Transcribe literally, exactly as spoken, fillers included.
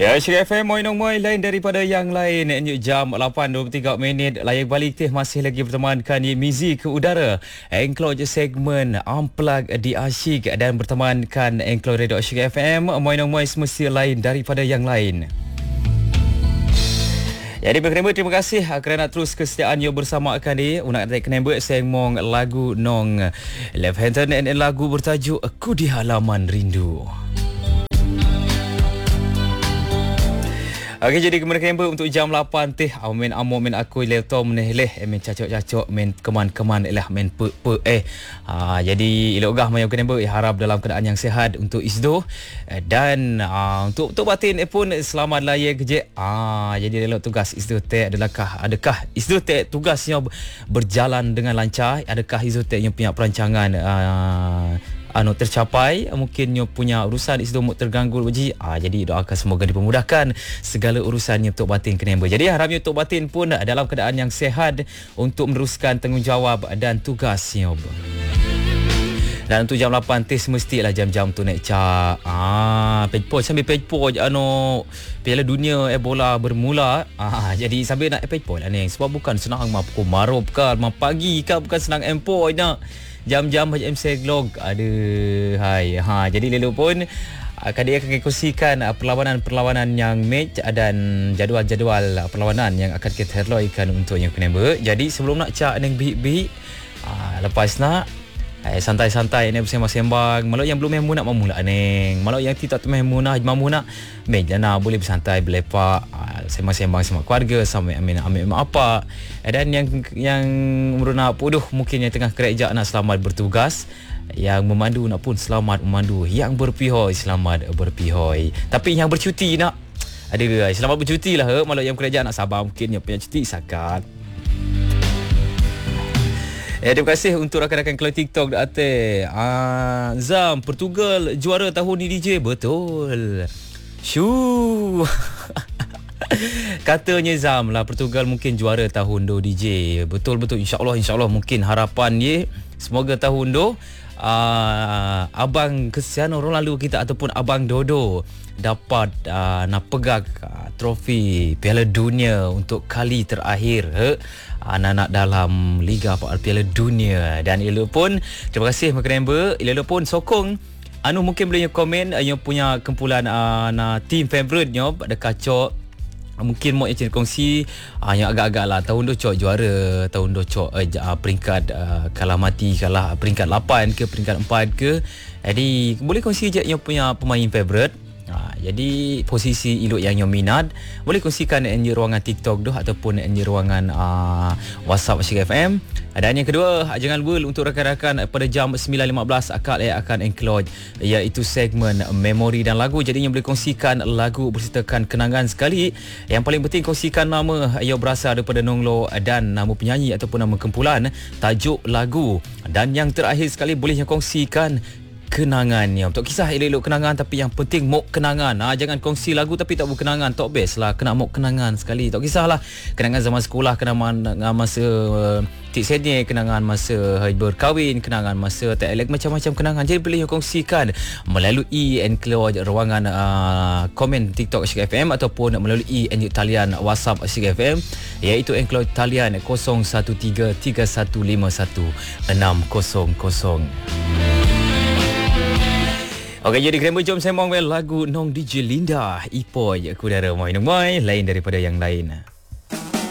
Ya, Syirah F M, Moi Nong Moi, lain daripada yang lain. Nyuk jam lapan dua puluh tiga minit. Layak balik teh masih lagi bertemankan di Mizi ke Udara. Engkau je segmen Unplug di Asyik dan bertemankan Engkau Radio Syirah F M. Moi Nong Moi semestinya lain daripada yang lain. Jadi berkenamba, terima kasih kerana terus kesetiaan you bersama akan di Unak Atai Kenamba Sengmong lagu Nong Left Hand and lagu bertajuk Aku di Halaman Rindu. Okey, jadi kemudian untuk jam lapan teh main amo main aku laptop meneh leh main cacok-cacok main keman-keman lah main pe pe eh ha, jadi elok gah main kena harap dalam keadaan yang sihat untuk Isdo dan uh, untuk untuk batin eh pun selamat layak kerja. Ah, jadi elok tugas Isdo teh adakah adakah Isdo teh tugasnya berjalan dengan lancar, adakah Isdo teh yang punya perancangan uh, anu tercapai, mungkin nyo punya urusan Isdo muk terganggu beji. Ah, jadi doakan semoga dipermudahkan segala urusannya untuk batin kenamba. Jadi harapnya untuk batin pun dalam keadaan yang sihat untuk meneruskan tanggungjawab dan tugasnya. Dan untuk jam lapan teh semestilah jam-jam tu naik cak. Ah, page post sambil page post anu Piala Dunia Ebola bermula. Ah, jadi sambil nak page post lah ni sebab bukan senang mah pukul marub ke mah pagi ke, bukan senang empoi nak. Jam-jam macam M C Glog ada hai ha, jadi lelu pun akan dia akan kongsikan perlawanan-perlawanan yang match dan jadual-jadual perlawanan yang akan kita herloikan untuk yang kenamba. Jadi sebelum nak cak neng bihik-bihik lepas nak Eh, santai-santai ni bersembang-sembang. Malau yang belum memu nak memula neng. Malau yang tidak memu nak mamu nak meja nak boleh bersantai berlepak, uh, sembang-sembang sama keluarga, sama amin amin apa. Eh, dan yang yang meruna puduh mungkin yang tengah kerja nak selamat bertugas. Yang memandu nak pun selamat memandu. Yang berpihoi selamat berpihoi. Tapi yang bercuti nak ada selamat bercuti lah. He. Malau yang kerja nak sabar mungkin yang punya cuti sakat. Eh, terima kasih untuk rakan-rakan kelas TikTok dah ate. Ah, Zam, Portugal juara tahun ni D J. Betul. Shoo. Katanya Zam lah Portugal mungkin juara tahun do D J. Betul betul, insya-Allah insya-Allah mungkin harapan ye semoga tahun do uh, abang Cristiano Ronaldo kita ataupun abang Dodo dapat uh, nak pegang uh, trofi Piala Dunia untuk kali terakhir. He? Anak-anak dalam Liga Piala Dunia. Dan Ilo pun terima kasih Makrember. Ilo pun sokong anu mungkin boleh komen yang punya kumpulan uh, na team favoritnya pada kacok. Mungkin mau yang kongsi uh, yang agak-agak lah tahun tu cok juara, tahun tu cok uh, peringkat uh, kalah mati, kalah peringkat lapan ke peringkat empat ke. Jadi boleh kongsi je yang punya pemain favourite. Ha, jadi posisi iluk yang yang minat boleh kongsikan di ruangan TikTok doh ataupun di ruangan uh, WhatsApp Syirah F M. Dan yang kedua, jangan lupa untuk rakan-rakan pada jam sembilan lima belas akak yang akan include iaitu segmen memori dan lagu. Jadi yang boleh kongsikan lagu bersertakan kenangan sekali. Yang paling penting kongsikan nama yang berasal daripada Nonglo dan nama penyanyi ataupun nama kumpulan, tajuk lagu. Dan yang terakhir sekali boleh yang kongsikan kenangannya. Untuk kisah elok-elok kenangan tapi yang penting mok kenangan. Ha, jangan kongsi lagu tapi tak berkenangan. Tak best lah. Kena mok kenangan sekali. Tak kisahlah. Kenangan zaman sekolah, kenangan masa uh, tik senior, kenangan masa berkahwin, kenangan masa tak elok, macam-macam kenangan. Jadi boleh kongsikan melalui enclosed ruangan uh, komen TikTok Syirah F M ataupun melalui enclosed talian WhatsApp Syirah F M iaitu enclosed talian kosong satu tiga tiga satu lima satu enam kosong kosong. Okey, jadi krembo jom sembang well lagu Nong D J Linda Ipoi Aku Dara Moi Nong Moi lain daripada yang lain.